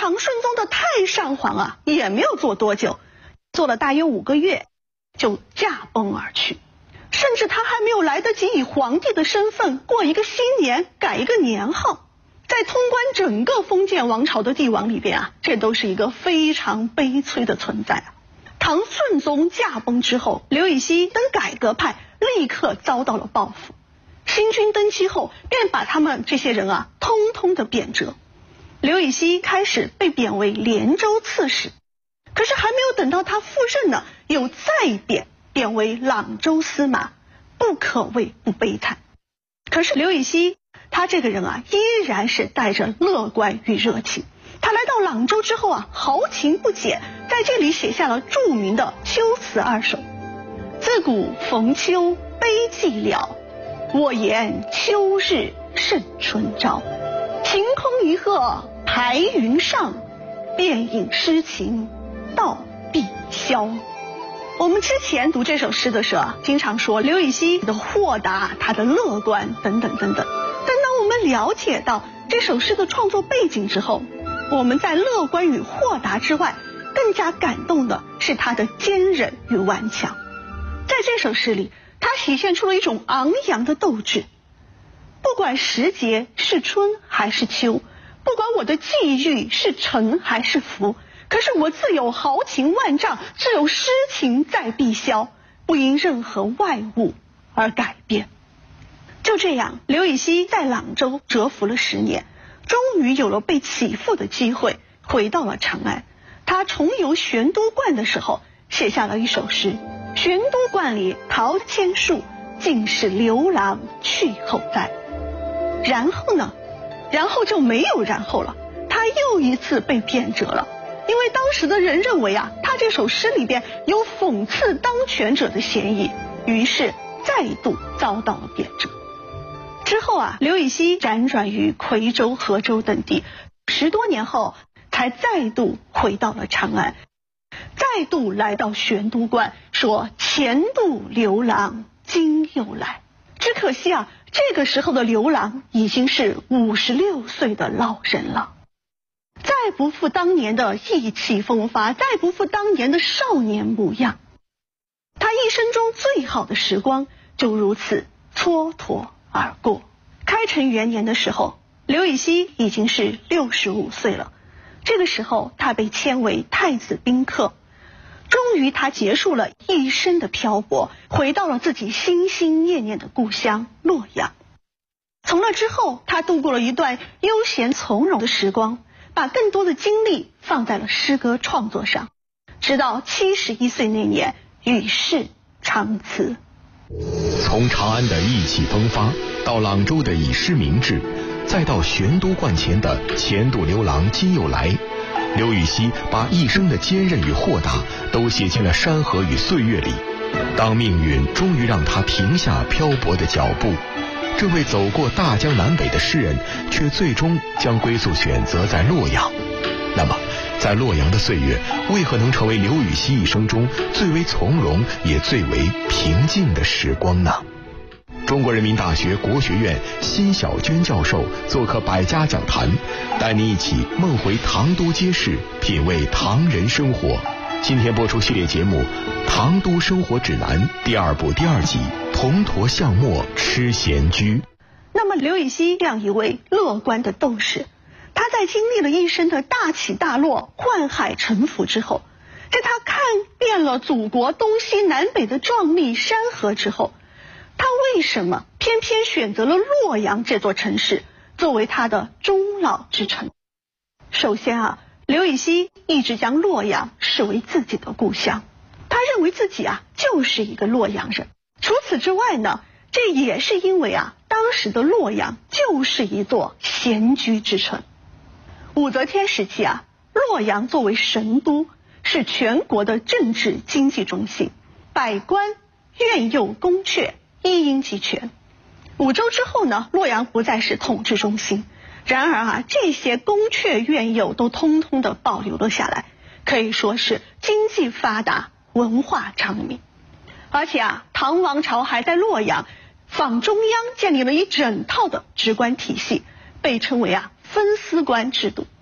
唐顺宗的太上皇啊，也没有做多久，做了大约5个月，就驾崩而去。甚至他还没有来得及以皇帝的身份过一个新年，改一个年号，在通关整个封建王朝的帝王里边啊，这都是一个非常悲催的存在啊。唐顺宗驾崩之后，刘禹锡等改革派立刻遭到了报复。新君登基后，便把他们这些人啊，通通的贬谪。刘禹锡开始被贬为连州刺史，可是还没有等到他赴任呢，又再贬为朗州司马，不可谓不悲惨。可是刘禹锡他这个人啊，依然是带着乐观与热情。他来到朗州之后啊，豪情不减，在这里写下了著名的《秋词2首》：自古逢秋悲寂了，我言秋日胜春朝。晴空一鹤排云上，便引诗情到碧霄。我们之前读这首诗的时候啊，经常说刘禹锡的豁达，他的乐观等等等等。但当我们了解到这首诗的创作背景之后，我们在乐观与豁达之外，更加感动的是他的坚韧与顽强。在这首诗里，他体现出了一种昂扬的斗志。不管时节是春还是秋，不管我的际遇是沉还是浮，可是我自有豪情万丈，自有诗情在碧霄，不因任何外物而改变。就这样，刘禹锡在朗州蛰伏了10年，终于有了被起复的机会，回到了长安。他重游玄都观的时候，写下了一首诗：玄都观里桃千树，尽是刘郎去后栽。然后呢？然后就没有然后了，他又一次被贬谪了。因为当时的人认为啊，他这首诗里边有讽刺当权者的嫌疑，于是再度遭到了贬谪。之后啊，刘禹锡辗转于夔州、河州等地，10多年后才再度回到了长安，再度来到玄都观，说前度刘郎今又来。只可惜啊，这个时候的刘郎已经是56岁的老人了，再不复当年的意气风发，再不复当年的少年模样。他一生中最好的时光就如此蹉跎而过。开成元年的时候，刘禹锡已经是65岁了。这个时候他被迁为太子宾客，终于他结束了一生的漂泊，回到了自己心心念念的故乡洛阳。从那之后，他度过了一段悠闲从容的时光，把更多的精力放在了诗歌创作上，直到71岁那年与世长辞。 从长安的意气风发，到朗州的以诗明志，再到玄都观前的前度刘郎今又来，刘禹锡把一生的坚韧与豁达都写进了山河与岁月里。当命运终于让他停下漂泊的脚步，这位走过大江南北的诗人却最终将归宿选择在洛阳。那么在洛阳的岁月，为何能成为刘禹锡一生中最为从容也最为平静的时光呢？中国人民大学国学院辛晓娟教授做客百家讲坛，带您一起梦回唐都街市，品味唐人生活。今天播出系列节目《唐都生活指南》第2部第2集《铜驼巷陌吃闲居》。 那么刘禹锡这样一位乐观的斗士，他在经历了一生的大起大落、宦海沉浮之后，在他看遍了祖国东西南北的壮丽山河之后，他为什么偏偏选择了洛阳这座城市作为他的终老之城？首先啊，刘禹锡一直将洛阳视为自己的故乡，他认为自己啊就是一个洛阳人。除此之外呢，这也是因为啊，当时的洛阳就是一座闲居之城。武则天时期啊，洛阳作为神都，是全国的政治经济中心，百官、苑囿、宫阙一应俱全。武周之后呢，洛阳不再是统治中心，然而啊，这些宫阙苑囿都通通的保留了下来，可以说是经济发达，文化昌明。而且啊，唐王朝还在洛阳仿中央建立了一整套的职官体系，被称为啊分司官制度。